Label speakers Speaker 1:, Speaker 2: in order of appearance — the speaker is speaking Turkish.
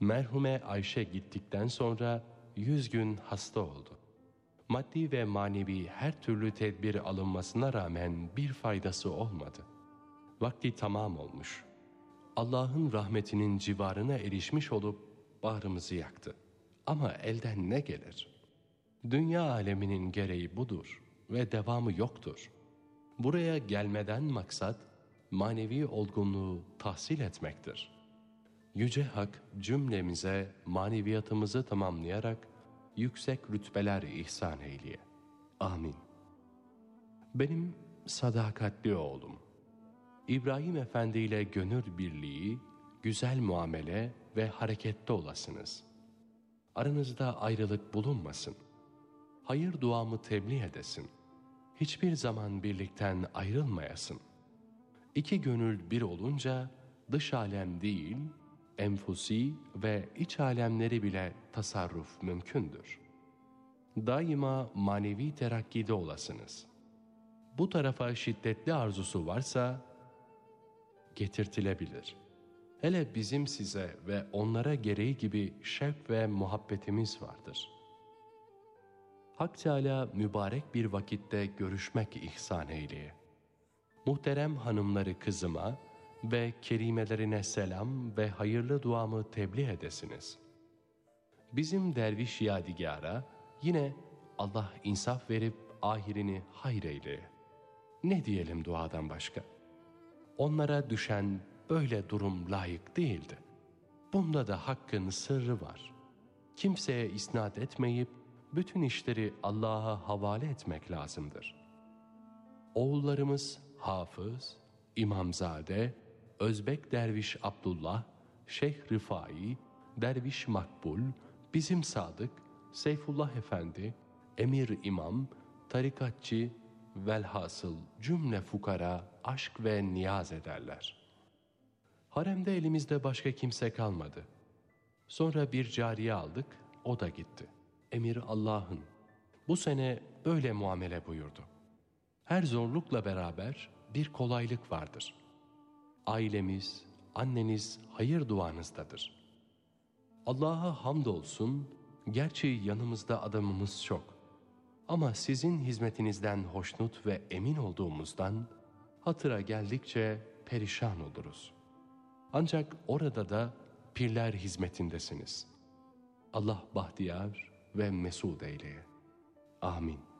Speaker 1: Merhume Ayşe gittikten sonra 100 gün hasta oldu. Maddi ve manevi her türlü tedbir alınmasına rağmen bir faydası olmadı. Vakti tamam olmuş. Allah'ın rahmetinin civarına erişmiş olup bağrımızı yaktı. Ama elden ne gelir? Dünya aleminin gereği budur ve devamı yoktur. Buraya gelmeden maksat manevi olgunluğu tahsil etmektir. Yüce Hak cümlemize maneviyatımızı tamamlayarak yüksek rütbeler ihsan eyleye. Amin. Benim sadakatli oğlum, İbrahim Efendi ile gönül birliği, güzel muamele ve harekette olasınız. Aranızda ayrılık bulunmasın. Hayır duamı tebliğ edesin. Hiçbir zaman birlikten ayrılmayasın. İki gönül bir olunca dış alem değil, enfusi ve iç alemleri bile tasarruf mümkündür. Daima manevi terakkide olasınız. Bu tarafa şiddetli arzusu varsa getirtilebilir. Hele bizim size ve onlara gereği gibi şevk ve muhabbetimiz vardır. Hak Teâlâ mübarek bir vakitte görüşmek ihsan eyleye. Muhterem hanımları kızıma ve kerimelerine selam ve hayırlı duamı tebliğ edesiniz. Bizim derviş yadigara yine Allah insaf verip ahirini hayır eyleye. Ne diyelim duadan başka? Onlara düşen böyle durum layık değildi. Bunda da hakkın sırrı var. Kimseye isnat etmeyip bütün işleri Allah'a havale etmek lazımdır. Oğullarımız Hafız, İmamzade, Özbek Derviş Abdullah, Şeyh Rıfai, Derviş Makbul, bizim Sadık, Seyfullah Efendi, Emir İmam, tarikatçı, velhasıl cümle fukara aşk ve niyaz ederler. Haremde elimizde başka kimse kalmadı. Sonra bir cariye aldık, o da gitti. Emir Allah'ın. Bu sene böyle muamele buyurdu. Her zorlukla beraber bir kolaylık vardır. Ailemiz, anneniz hayır duanızdadır. Allah'a hamdolsun, gerçi yanımızda adamımız çok. Ama sizin hizmetinizden hoşnut ve emin olduğumuzdan hatıra geldikçe perişan oluruz. Ancak orada da pirler hizmetindesiniz. Allah bahtiyar ve mesud eyleye. Amin.